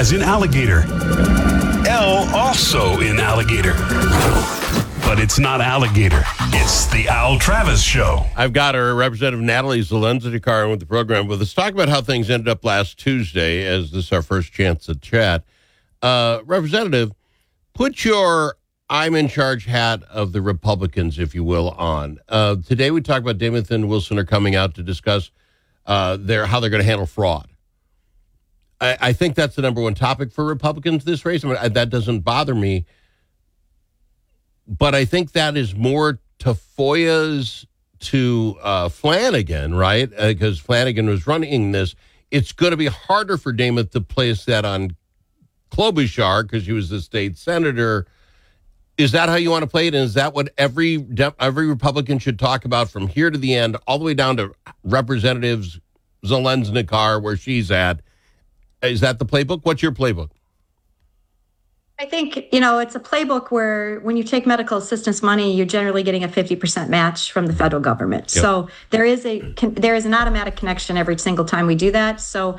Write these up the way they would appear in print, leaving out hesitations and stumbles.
as in alligator. L also in alligator. But it's not alligator. It's the Al Travis Show. I've got our Representative Natalie Zelensky with the program with us. Talk about how things ended up last Tuesday, as this is our first chance to chat. Representative, put your I'm in charge hat of the Republicans, if you will, on. Today we talked about Damon and Wilson are coming out to discuss how they're going to handle fraud. I think that's the number one topic for Republicans this race. I mean, that doesn't bother me. But I think that is more Tafoya's to Flanagan, right? Because Flanagan was running this. It's going to be harder for Damon to place that on Klobuchar because he was the state senator. Is that how you want to play it? And is that what every Republican should talk about from here to the end, all the way down to Representatives Zelensky, where she's at? Is that the playbook? What's your playbook? I think, it's a playbook where when you take medical assistance money, you're generally getting a 50% match from the federal government. Yep. So there is an automatic connection every single time we do that. So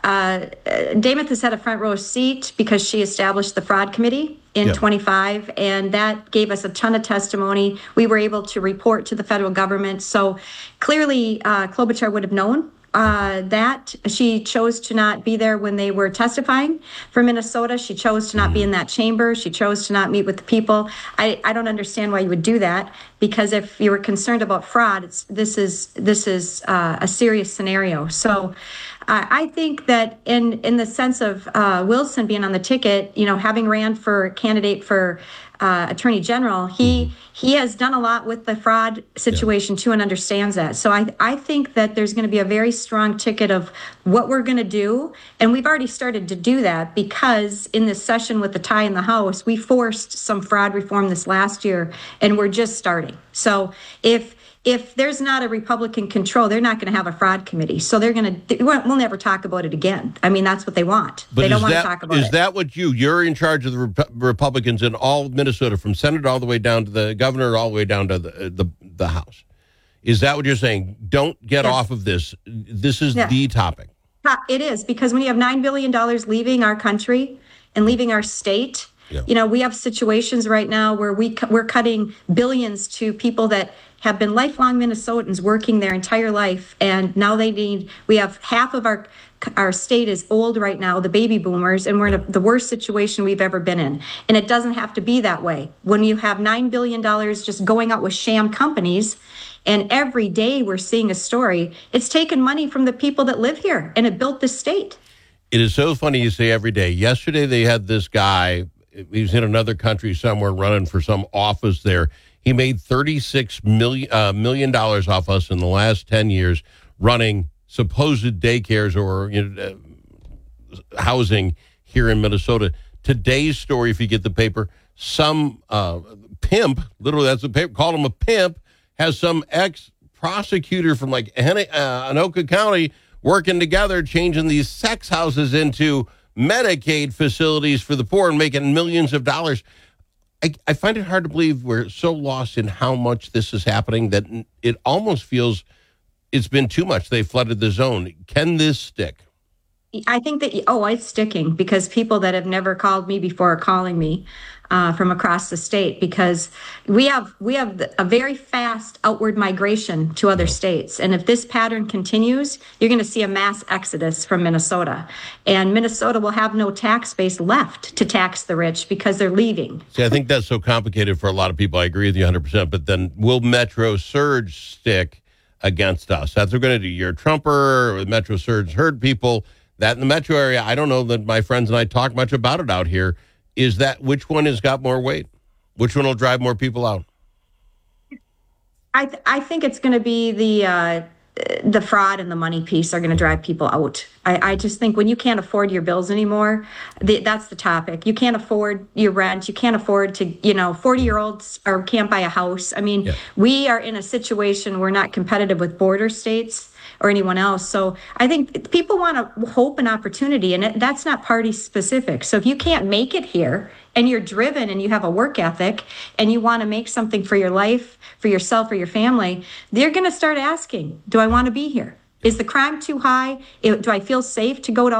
Damon has had a front row seat because she established the fraud committee in 25, and that gave us a ton of testimony. We were able to report to the federal government. So clearly Klobuchar would have known that. She chose to not be there when they were testifying for Minnesota. She chose to not be in that chamber. She chose to not meet with the people. I don't understand why you would do that, because if you were concerned about fraud, this is a serious scenario. So I think that in the sense of Wilson being on the ticket, having ran for candidate for Attorney General, he has done a lot with the fraud situation too, and understands that. So I think that there's going to be a very strong ticket of what we're going to do, and we've already started to do that, because in this session with the tie in the House, we forced some fraud reform this last year, and we're just starting. So if there's not a Republican control, they're not going to have a fraud committee. So we'll never talk about it again. I mean, that's what they want. But they don't want to talk about it. Is that what you're in charge of the Republicans in all of Minnesota, from Senate all the way down to the governor, all the way down to the House? Is that what you're saying? Don't get off of this. This is the topic. It is, because when you have $9 billion leaving our country and leaving our state, we have situations right now where we're cutting billions to people that have been lifelong Minnesotans working their entire life, and now we have half of our state is old right now, the baby boomers, and we're in the worst situation we've ever been in. And it doesn't have to be that way. When you have $9 billion just going out with sham companies, and every day we're seeing a story, it's taken money from the people that live here, and it built this state. It is so funny you say every day. Yesterday they had this guy, he's in another country somewhere running for some office there. He made $36 million off us in the last 10 years running supposed daycares or housing here in Minnesota. Today's story, if you get the paper, some pimp, literally that's the paper, called him a pimp, has some ex-prosecutor from Anoka County working together, changing these sex houses into Medicaid facilities for the poor and making millions of dollars. I find it hard to believe we're so lost in how much this is happening that it almost feels it's been too much. They flooded the zone. Can this stick? I think that, it's sticking, because people that have never called me before are calling me from across the state, because we have a very fast outward migration to other states. And if this pattern continues, you're going to see a mass exodus from Minnesota. And Minnesota will have no tax base left to tax the rich because they're leaving. See, I think that's so complicated for a lot of people. I agree with you 100%. But then will Metro Surge stick against us? That's what we're going to do. You're a Trumper. Metro Surge hurt people. That in the metro area, I don't know that my friends and I talk much about it out here. Is that which one has got more weight? Which one will drive more people out? I think it's going to be the fraud and the money piece are going to drive people out. I just think when you can't afford your bills anymore, that's the topic. You can't afford your rent. You can't afford to, 40-year-olds can't buy a house. I mean, we are in a situation we're not competitive with border states or anyone else. So I think people want to hope and opportunity, and that's not party specific. So if you can't make it here and you're driven and you have a work ethic and you want to make something for your life, for yourself or your family, they're going to start asking, do I want to be here? Is the crime too high? Do I feel safe to go to